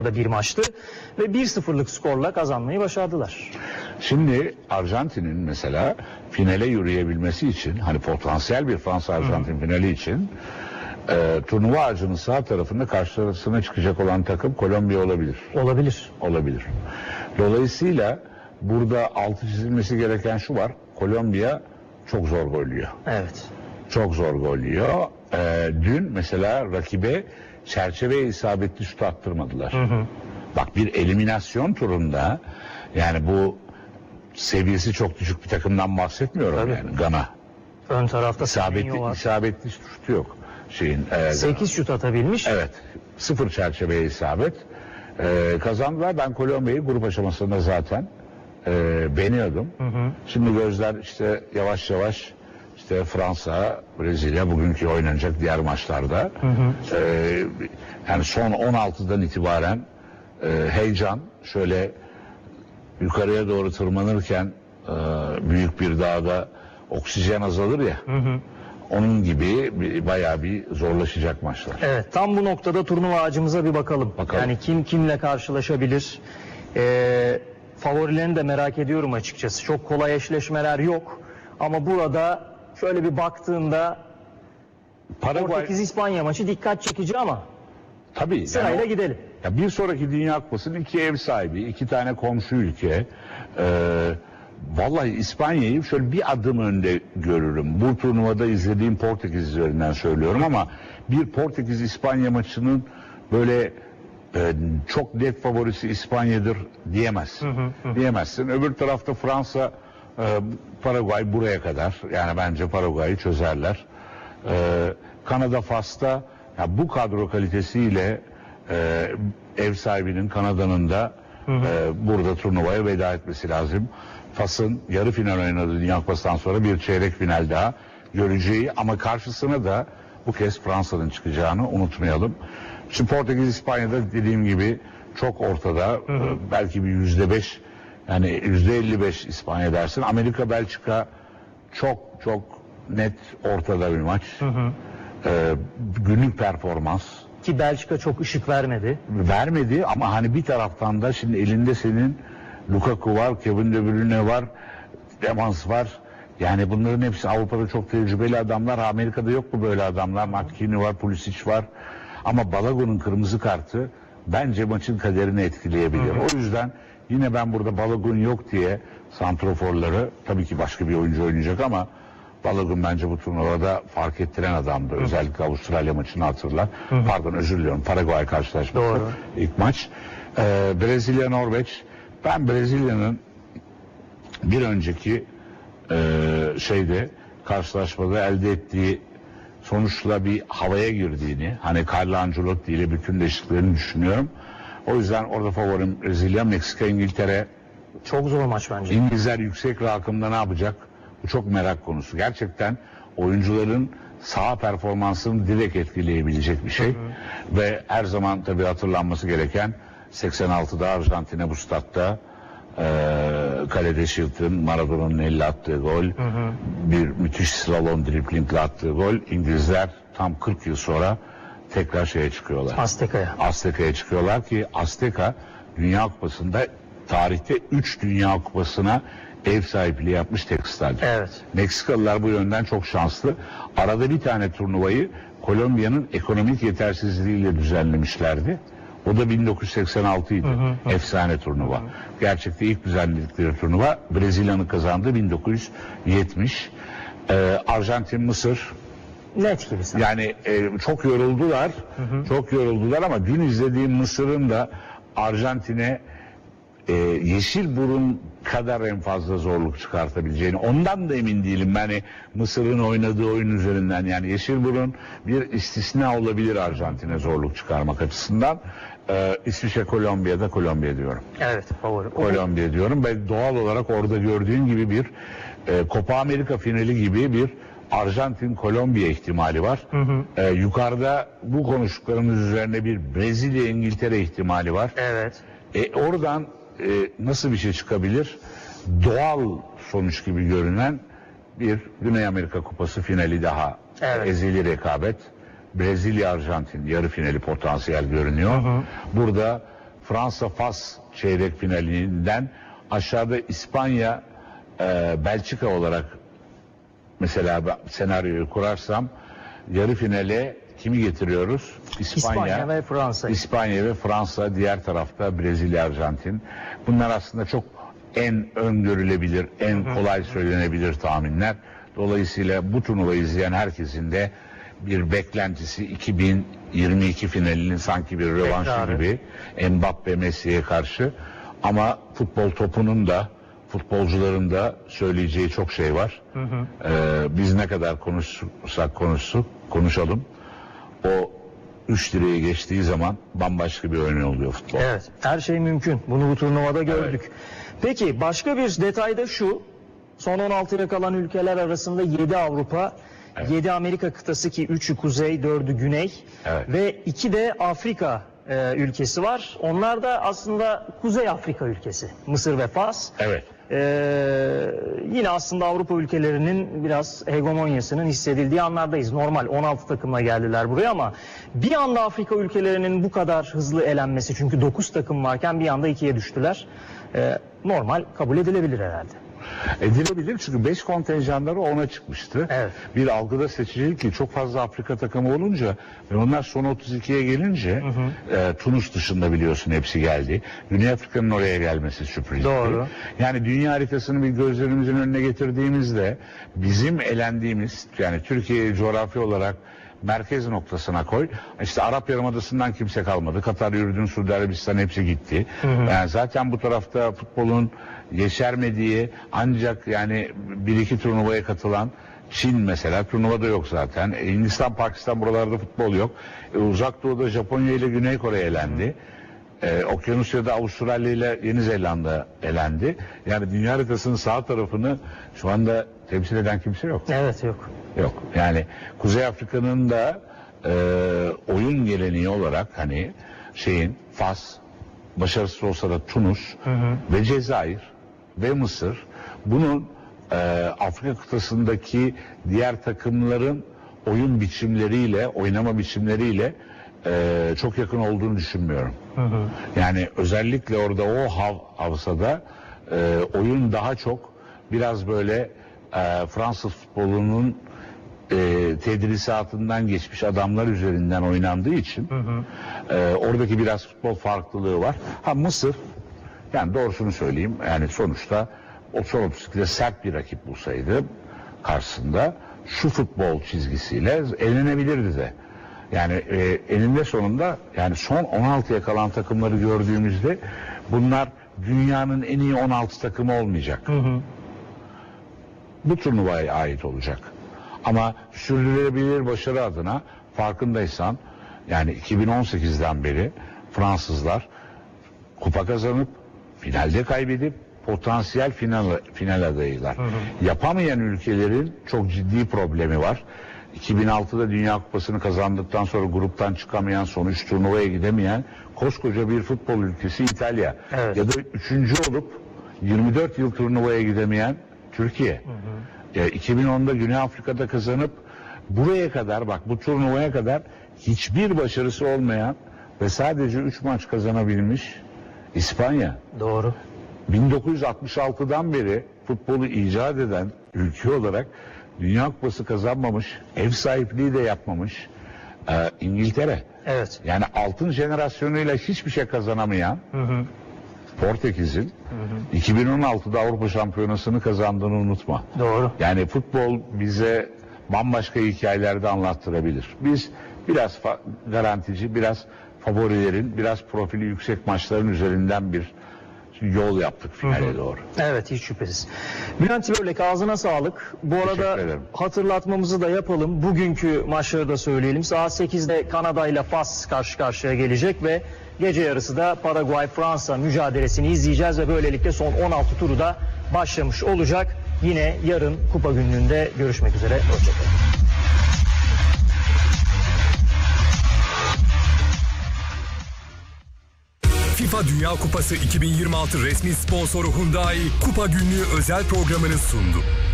bir maçtı ve 1-0'lık skorla kazanmayı başardılar. Şimdi Arjantin'in mesela finale yürüyebilmesi için, hani potansiyel bir Fransa-Arjantin finali için turnuva ağacının sağ tarafında karşısına çıkacak olan takım Kolombiya olabilir. Olabilir. Dolayısıyla burada altı çizilmesi gereken şu var: Kolombiya çok zor gol yiyor. Evet. Çok zor gol yiyor. Dün mesela rakibe çerçeveye isabetli şut attırmadılar. Bak, bir eliminasyon turunda, yani bu seviyesi çok düşük bir takımdan bahsetmiyorum. Tabii. Yani Gana. Ön tarafta İsabetli şutu yok. 8 şut atabilmiş. Evet. 0 çerçeveye isabet. Kazandılar. Ben Kolombiya'yı grup aşamasında zaten beğeniyordum. Şimdi gözler işte yavaş yavaş işte Fransa, Brezilya, bugünkü oynanacak diğer maçlarda. Yani son 16'dan itibaren heyecan, şöyle yukarıya doğru tırmanırken büyük bir dağda oksijen azalır ya. Onun gibi bayağı bir zorlaşacak maçlar. Evet, tam bu noktada turnuva ağacımıza bir bakalım. Yani kim kimle karşılaşabilir? Favorilerini de merak ediyorum açıkçası. Çok kolay eşleşmeler yok. Ama burada şöyle bir baktığında Portekiz-İspanya maçı dikkat çekici ama tabii, sırayla yani gidelim. Ya bir sonraki Dünya Kupası'nın iki ev sahibi, iki tane komşu ülke. Vallahi İspanya'yı şöyle bir adım önde görürüm. Bu turnuvada izlediğim Portekiz üzerinden söylüyorum ama bir Portekiz-İspanya maçının böyle çok net favorisi İspanya'dır diyemezsin. Diyemezsin. Öbür tarafta Fransa, Paraguay buraya kadar. Yani bence Paraguay'ı çözerler. Kanada, Fas'ta bu kadro kalitesiyle ev sahibinin, Kanada'nın da burada turnuvaya veda etmesi lazım. Fas'ın yarı final oynadığı Dünya Kupası'ndan sonra bir çeyrek final daha göreceği, ama karşısına da bu kez Fransa'nın çıkacağını unutmayalım. Şimdi Portekiz, İspanya'da dediğim gibi çok ortada. Belki bir %5, yani %55 İspanya dersin. Amerika, Belçika çok net ortada bir maç. Günlük performans. Ki Belçika çok ışık vermedi. Ama hani bir taraftan da şimdi elinde senin Lukaku var, Kevin De Bruyne var, Demans var. Yani bunların hepsi Avrupa'da çok tecrübeli adamlar. Amerika'da yok mu böyle adamlar? McKinney var, Pulisic var. Ama Balagun'un kırmızı kartı bence maçın kaderini etkileyebilir. O yüzden yine ben burada Balagun yok diye santroforları, tabii ki başka bir oyuncu oynayacak ama Balagun bence bu turnuvada fark ettiren adamdı. Özellikle Avustralya maçını hatırlar. Pardon, özür diliyorum. Paraguay karşılaşması. Doğru. İlk maç. Brezilya, Norveç. Ben Brezilya'nın bir önceki karşılaşmada elde ettiği sonuçla bir havaya girdiğini, hani Carlo Ancelotti ile bütünleştiklerini düşünüyorum. O yüzden orada favorim Brezilya. Meksika, İngiltere. Çok zor maç bence. İngilizler yüksek rakımda ne yapacak? Bu çok merak konusu. Gerçekten oyuncuların saha performansını direkt etkileyebilecek bir şey. Ve her zaman tabii hatırlanması gereken 86'da Arjantin'e bu statta kalede Shilton, Maradona'nın elle attığı gol, bir müthiş slalom driblingle attığı gol. İngilizler tam 40 yıl sonra tekrar çıkıyorlar. Azteka'ya çıkıyorlar ki Azteca Dünya Kupası'nda tarihte 3 Dünya Kupası'na ev sahipliği yapmış tek stadyum. Evet. Meksikalılar bu yönden çok şanslı. Arada bir tane turnuvayı Kolombiya'nın ekonomik yetersizliğiyle düzenlemişlerdi. O da 1986 idi. Efsane turnuva. Gerçekte ilk düzenledikleri turnuva. Brezilya'nın kazandığı 1970. Arjantin, Mısır. Net gibi sanki. Yani çok yoruldular. Çok yoruldular ama dün izlediğim Mısır'ın da Arjantin'e Yeşilburun kadar en fazla zorluk çıkartabileceğini, ondan da emin değilim. Yani Mısır'ın oynadığı oyun üzerinden, yani Yeşilburun bir istisna olabilir Arjantin'e zorluk çıkarmak açısından. İsviçre, Kolombiya'da Kolombiya diyorum. Evet, favori. Kolombiya diyorum ve doğal olarak orada gördüğün gibi bir Copa Amerika finali gibi bir Arjantin-Kolombiya ihtimali var. Yukarıda bu konuştuklarımız üzerine bir Brezilya-İngiltere ihtimali var. Evet. Oradan nasıl bir şey çıkabilir? Doğal sonuç gibi görünen bir Güney Amerika Kupası finali daha. Evet. Ezeli rekabet. Brezilya-Arjantin yarı finali potansiyel görünüyor. Burada Fransa-Fas çeyrek finalinden aşağıda İspanya, Belçika olarak mesela senaryoyu kurarsam yarı finale kimi getiriyoruz? İspanya ve Fransa. İspanya ve Fransa, diğer tarafta Brezilya, Arjantin. Bunlar aslında çok en öngörülebilir, en kolay söylenebilir tahminler. Dolayısıyla bu turnuvayı izleyen herkesin de bir beklentisi 2022 finalinin sanki bir rövanşı Tekrarı gibi Mbappe, Messi'ye karşı. Ama futbol topunun da futbolcuların da söyleyeceği çok şey var. Biz ne kadar konuşsak konuşalım. O 3 direği geçtiği zaman bambaşka bir oyun oluyor futbol. Evet, her şey mümkün. Bunu bu turnuvada gördük. Evet. Peki başka bir detay da şu. Son 16'ya kalan ülkeler arasında 7 Avrupa, 7 Amerika kıtası ki 3'ü kuzey, 4'ü güney ve 2 de Afrika ülkesi var. Onlar da aslında Kuzey Afrika ülkesi. Mısır ve Fas. Evet. Yine aslında Avrupa ülkelerinin biraz hegemonyasının hissedildiği anlardayız. Normal 16 takımla geldiler buraya ama bir anda Afrika ülkelerinin bu kadar hızlı elenmesi, çünkü 9 takım varken bir anda 2'ye düştüler. Normal kabul edilebilir herhalde. Edilebilir çünkü 5 kontenjanları 10'a çıkmıştı. Evet. Bir algıda seçicilik ki çok fazla Afrika takımı olunca ve onlar son 32'ye gelince Tunus dışında biliyorsun hepsi geldi. Güney Afrika'nın oraya gelmesi sürprizdi. Doğru. Yani dünya haritasını bir gözlerimizin önüne getirdiğimizde bizim elendiğimiz, yani Türkiye'yi coğrafi olarak merkez noktasına koy. İşte Arap Yarımadası'ndan kimse kalmadı. Katar, Ürdün, Suudi Arabistan hepsi gitti. Yani zaten bu tarafta futbolun yeşermediği, ancak yani bir iki turnuvaya katılan Çin mesela turnuvada yok zaten. Hindistan, Pakistan, buralarda futbol yok. Uzak Doğu'da Japonya ile Güney Kore elendi. Okyanusya'da Avustralya ile Yeni Zelanda elendi. Yani dünya haritasının sağ tarafını şu anda temsil eden kimse yok. Evet, yok. Yok. Yani Kuzey Afrika'nın da oyun geleneği olarak hani Fas, başarısız olsa da Tunus ve Cezayir ve Mısır bunun Afrika kıtasındaki diğer takımların oyun biçimleriyle, oynama biçimleriyle çok yakın olduğunu düşünmüyorum. Yani özellikle orada o havzada oyun daha çok biraz böyle Fransız futbolunun tedrisatından geçmiş adamlar üzerinden oynandığı için oradaki biraz futbol farklılığı var. Mısır, yani doğrusunu söyleyeyim, yani sonuçta o son 32'de sert bir rakip bulsaydı karşısında şu futbol çizgisiyle elenebilirdi de. Yani eninde sonunda yani son 16'ya kalan takımları gördüğümüzde bunlar dünyanın en iyi 16 takımı olmayacak. Bu turnuvaya ait olacak. Ama sürdürülebilir başarı adına farkındaysan yani 2018'den beri Fransızlar kupa kazanıp finalde kaybedip potansiyel final adayılar. Yapamayan ülkelerin çok ciddi problemi var. 2006'da Dünya Kupası'nı kazandıktan sonra gruptan çıkamayan, sonuç turnuvaya gidemeyen koskoca bir futbol ülkesi İtalya. Evet. Ya da 3. olup 24 yıl turnuvaya gidemeyen Türkiye. 2010'da Güney Afrika'da kazanıp buraya kadar, bak bu turnuvaya kadar hiçbir başarısı olmayan ve sadece 3 maç kazanabilmiş İspanya. Doğru. 1966'dan beri futbolu icat eden ülke olarak Dünya Kupası kazanmamış, ev sahipliği de yapmamış İngiltere. Evet. Yani altın jenerasyonuyla hiçbir şey kazanamayan Portekiz'in 2016'da Avrupa Şampiyonası'nı kazandığını unutma. Doğru. Yani futbol bize bambaşka hikayeler de anlattırabilir. Biz biraz garantici, biraz favorilerin, biraz profili yüksek maçların üzerinden bir yol yaptık finale doğru. Evet, hiç şüphesiz. Bülent İbrölek, ağzına sağlık. Bu arada hatırlatmamızı da yapalım. Bugünkü maçları da söyleyelim. Saat 8'de Kanada ile Fas karşı karşıya gelecek ve gece yarısı da Paraguay-Fransa mücadelesini izleyeceğiz ve böylelikle son 16 turu da başlamış olacak. Yine yarın kupa gününde görüşmek üzere. Hoşçakalın. FIFA Dünya Kupası 2026 resmi sponsoru Hyundai Kupa Günlüğü özel programını sundu.